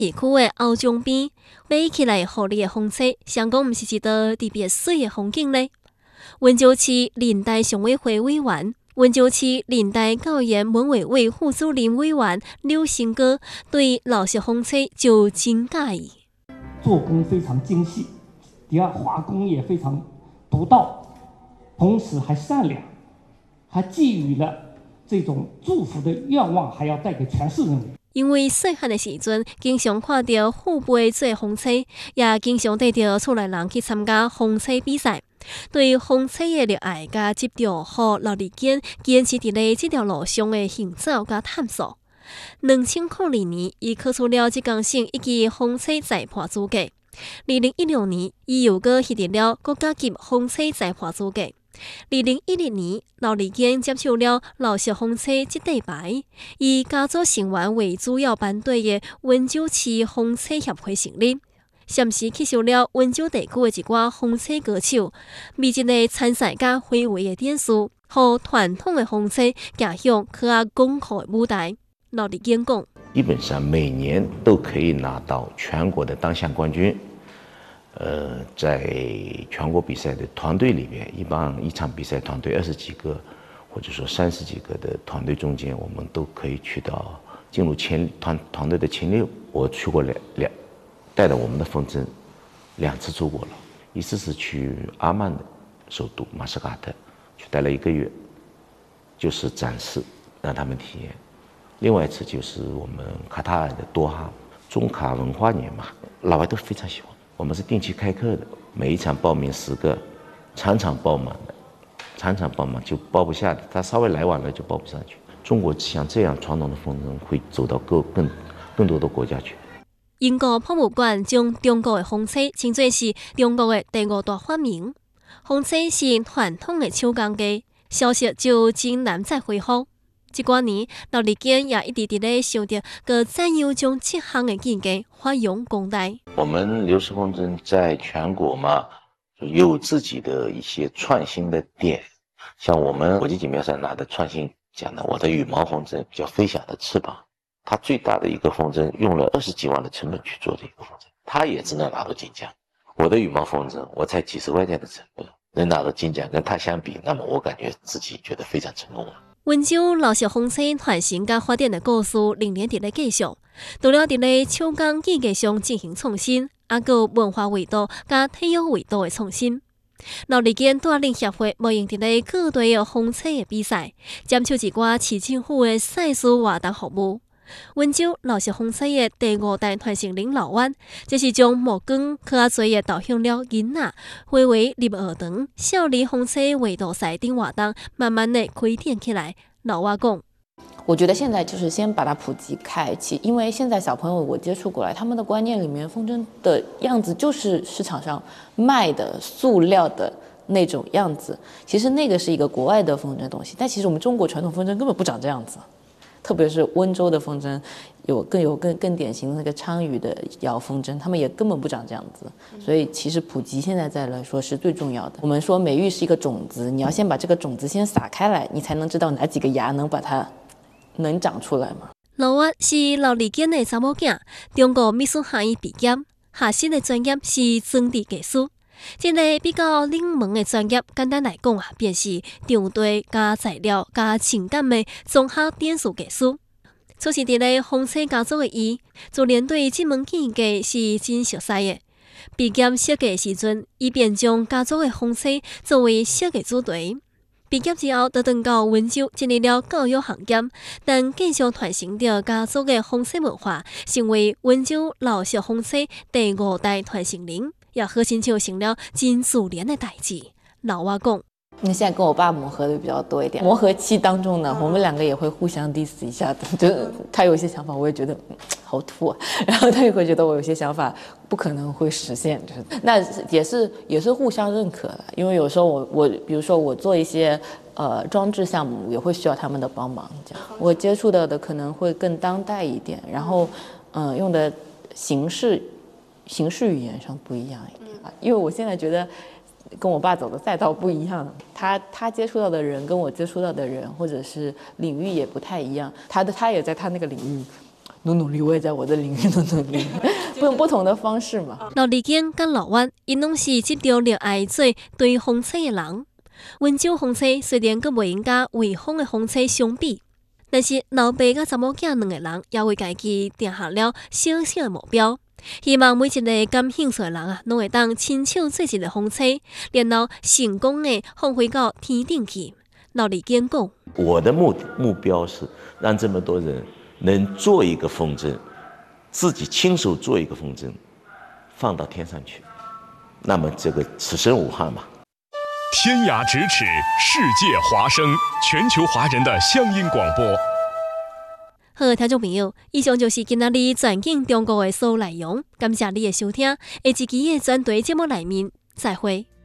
市区的欧中边，飞起来互丽的风车，想讲毋是一道特别水的风景呢？温州市人大常委会委员、温州市人大教研文委会副主任委员刘新哥对老式风车就真介意。 做工非常精细，第二画工也非常独到，同时还善良，还寄予了这种祝福的愿望，还要带给全市人民。 因为细汉的时阵，经常看到父辈做风车，也经常带着厝内人去参加风车比赛。对风车的热爱甲执着，互老李坚坚持伫咧这条路上的行走甲探索。2002年，伊考出了浙江省一级风车裁判资格。2016年，伊又搁获得了国家级风车裁判资格。2010年，老李坚接手了老式风车这块牌，以家族成员为主要班队的温州市风车协会成立。暂时吸收了温州地区的一寡风车歌手，美一个参赛甲回味的点数，互传统的风车走向更加广阔的舞台。老李坚讲， 基本上每年都可以拿到全国的单项冠军。在全国比赛的团队里面，一场比赛团队20几个，或者说30几个的团队中间，我们都可以进入团队的前6。我去过带着我们的风筝2次出国了，一次是去阿曼的首都马什嘎特，去待了1个月，就是展示让他们体验；另外一次就是我们卡塔尔的多哈中卡文化年嘛，老外都非常喜欢。我们是定期开课的，每一场报名10个，场场爆满的，场场爆满就包不下的，他稍微来晚了就包不上去。中国像这样传统的风筝会走到更多的国家去。 英国博物馆将中国的风车称作是中国的第5大发明。风车是传统的手工艺，消息就真难再恢复。这几年，老李坚也一直伫咧想着，个怎样将这项的技艺发扬光大。 我们流式风筝在全国嘛，有自己的一些创新的点，像我们国际锦标赛拿的创新奖的，我的羽毛风筝叫飞翔的翅膀，它最大的一个风筝用了20几万的成本去做的一个风筝，它也只能拿到金奖。我的羽毛风筝，我才几十块钱的成本，能拿到金奖，跟它相比，那么我感觉自己觉得非常成功了。 温州老式风车传承甲发展的故事仍然伫咧继续，除了伫咧手工技艺上进行创新，还有文化维度甲体育维度的创新。老李坚带领协会无用伫咧各地的风车的比赛，接受一寡市政府的赛事活动服务。温州老式风车的第5代传承人老弯，这是将目光较侪的导向了囡仔，回为入学堂、少年风车维度赛等活动，慢慢的开展起来。老蛙讲， 我觉得现在就是先把它普及开启，因为现在小朋友我接触过来，他们的观念里面风筝的样子就是市场上卖的塑料的那种样子，其实那个是一个国外的风筝东西，但其实我们中国传统风筝根本不长这样子。特别是温州的风筝，更典型的那个昌渝的摇风筝，他们也根本不长这样子。所以其实普及现在来说是最重要的。我们说美育是一个种子，你要先把这个种子先撒开来，你才能知道哪几个芽能把它能长出来嘛。 老蛙是老李坚的查某囝，中国美术学院毕业，学习的专业是装置技术。这个比较冷门的专业，简单来讲便是场地加材料加情感的综合点数技术。出世伫咧风车家族的伊，自然对这门技艺是真熟悉的。毕业设计时阵，伊便将家族的风车作为设计主题。毕业之后，就转到温州进入了教育行业，但继续传承着家族的风车文化，成为温州老式风车第5代传承人。也好亲像成了真自然的代志。老蛙讲， 你现在跟我爸磨合的比较多一点，磨合期当中呢，我们2个也会互相 diss 一下的，就是他有一些想法，我也觉得好土啊，然后他也会觉得我有些想法不可能会实现，就是那也是互相认可的，因为有时候我比如说我做一些装置项目，也会需要他们的帮忙，这样我接触到的可能会更当代一点，然后用的形式语言上不一样一点，因为我现在觉得跟我爸走的赛道不一样，他接触到的人跟我接触到的人或者是领域也不太一样，他也在他那个领域努力，我也在我的领域努力，用不同的方式嘛。 陆丽娟跟老弯，因拢是接到热爱做对风车的人。温州风车虽然佮袂用甲卫风的风车相比，但是老爸甲查某囝两个人也为家己定下了小小的目标，希望每一个感兴趣的人拢会当亲手做一个风车，然后成功的放飞到天顶去。陆丽娟讲：“ 我的目标是让这么多人能做一个风筝，自己亲手做一个风筝，放到天上去。那么这个此生无憾嘛。” 天涯咫尺，世界华声，全球华人的乡音广播。 好，听众朋友，以上就是今仔日全景中国的所有内容，感谢你的收听，下一期的专题节目内面再会。